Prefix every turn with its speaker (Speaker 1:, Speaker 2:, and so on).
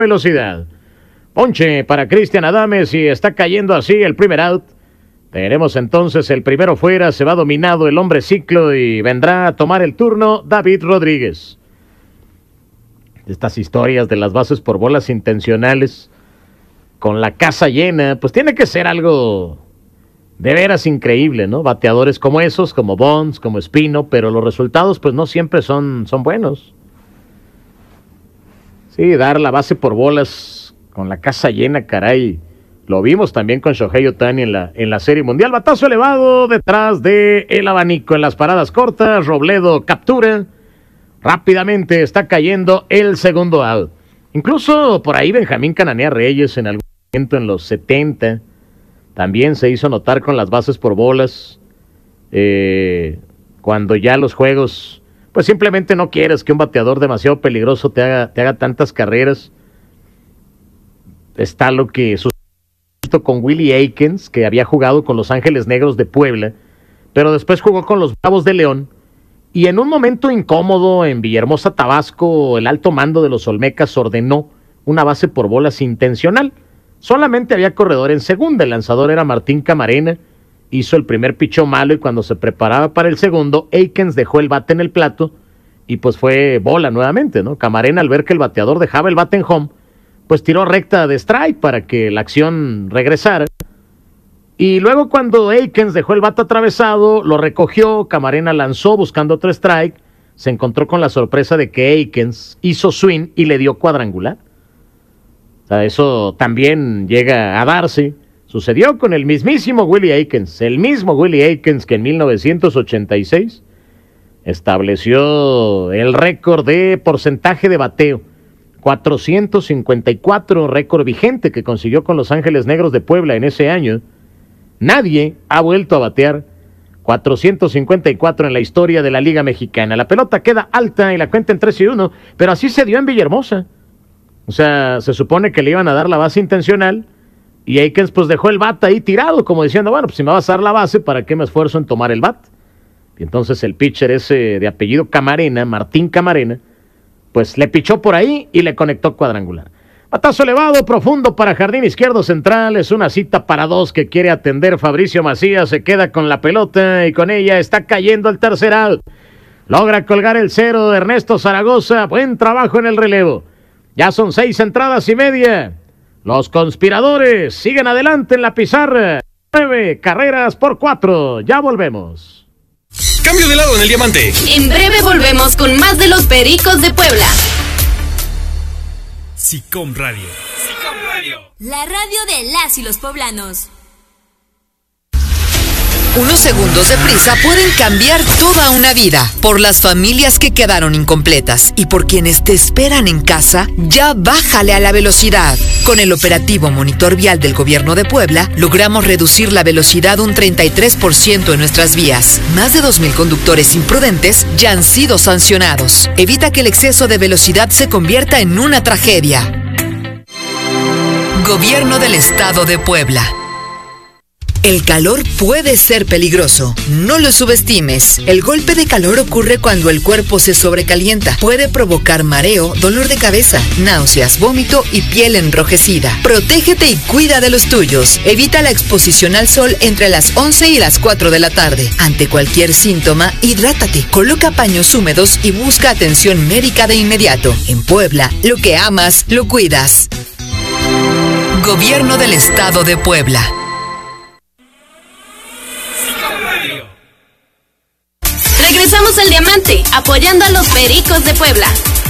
Speaker 1: velocidad. Ponche para Cristian Adames y está cayendo así el primer out. Tenemos entonces el primero fuera, se va dominado el hombre ciclo y vendrá a tomar el turno David Rodríguez. Estas historias de las bases por bolas intencionales con la casa llena, pues tiene que ser algo de veras increíble, ¿no? Bateadores como esos, como Bonds, como Espino, pero los resultados pues no siempre son buenos. Sí, dar la base por bolas con la casa llena, caray. Lo vimos también con Shohei Ohtani en la Serie Mundial. Batazo elevado detrás de el abanico en las paradas cortas. Robledo captura. Rápidamente está cayendo el segundo out. Incluso por ahí Benjamín Cananea Reyes en algún momento en los 70 también se hizo notar con las bases por bolas. Cuando ya los juegos, pues simplemente no quieres que un bateador demasiado peligroso te haga tantas carreras. Está lo que sucedió con Willie Aikens, que había jugado con los Ángeles Negros de Puebla, pero después jugó con los Bravos de León, y en un momento incómodo en Villahermosa, Tabasco, el alto mando de los Olmecas ordenó una base por bolas intencional. Solamente había corredor en segunda, el lanzador era Martín Camarena, hizo el primer pichó malo y cuando se preparaba para el segundo, Aikens dejó el bate en el plato y pues fue bola nuevamente, ¿no? Camarena, al ver que el bateador dejaba el bate en home, pues tiró recta de strike para que la acción regresara. Y luego cuando Aikens dejó el bate atravesado, lo recogió, Camarena lanzó buscando otro strike, se encontró con la sorpresa de que Aikens hizo swing y le dio cuadrangular. O sea, eso también llega a darse. Sucedió con el mismísimo Willie Aikens, el mismo Willie Aikens que en 1986 estableció el récord de porcentaje de bateo. 454, récord vigente que consiguió con los Ángeles Negros de Puebla en ese año. Nadie ha vuelto a batear 454 en la historia de la Liga Mexicana. La pelota queda alta y la cuenta en 3-1, pero así se dio en Villahermosa. O sea, se supone que le iban a dar la base intencional y Aikens pues dejó el bat ahí tirado, como diciendo, bueno, pues si me vas a dar la base, ¿para qué me esfuerzo en tomar el bat? Y entonces el pitcher ese de apellido Camarena, Martín Camarena, pues le pichó por ahí y le conectó cuadrangular. Batazo elevado, profundo para jardín izquierdo central. Es una cita para dos que quiere atender Fabricio Macías. Se queda con la pelota y con ella está cayendo el tercer out. Logra colgar el cero de Ernesto Zaragoza. Buen trabajo en el relevo. Ya son 6 entradas y media. Los conspiradores siguen adelante en la pizarra. 9 carreras por 4. Ya volvemos.
Speaker 2: Cambio de lado en el diamante.
Speaker 3: En breve volvemos con más de los Pericos de Puebla.
Speaker 2: SICOM Radio. SICOM Radio.
Speaker 3: La radio de las y los poblanos.
Speaker 4: Unos segundos de prisa pueden cambiar toda una vida. Por las familias que quedaron incompletas y por quienes te esperan en casa, ya bájale a la velocidad. Con el operativo Monitor Vial del Gobierno de Puebla, logramos reducir la velocidad un 33% en nuestras vías. Más de 2,000 conductores imprudentes ya han sido sancionados. Evita que el exceso de velocidad se convierta en una tragedia. Gobierno del Estado de Puebla. El calor puede ser peligroso. No lo subestimes. El golpe de calor ocurre cuando el cuerpo se sobrecalienta. Puede provocar mareo, dolor de cabeza, náuseas, vómito y piel enrojecida. Protégete y cuida de los tuyos. Evita la exposición al sol entre las 11 y las 4 de la tarde. Ante cualquier síntoma, hidrátate. Coloca paños húmedos y busca atención médica de inmediato. En Puebla, lo que amas, lo cuidas. Gobierno del Estado de Puebla.
Speaker 3: Regresamos al diamante, apoyando a los Pericos de Puebla.